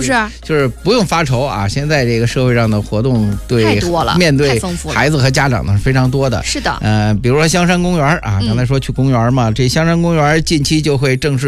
就是不用发愁啊。现在这个社会上的活动太多了， 面对孩子和家长呢是非常多的。 是的， 比如说香山公园啊，刚才说去公园嘛，这香山公园近期就会正式